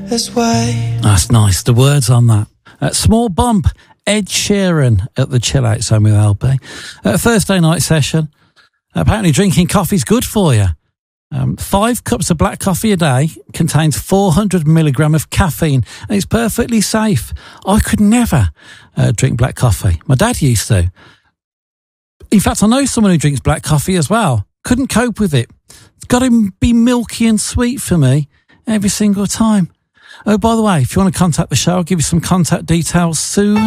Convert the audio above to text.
That's why. That's nice. The words on that. Small bump. Ed Sheeran at the Chill Out Zone with LB. Thursday night session. Apparently drinking coffee's good for you. 5 cups of black coffee a day contains 400 milligram of caffeine and it's perfectly safe. I could never drink black coffee. My dad used to. In fact, I know someone who drinks black coffee as well. Couldn't cope with it. It's got to be milky and sweet for me every single time. Oh, by the way, if you want to contact the show, I'll give you some contact details soon.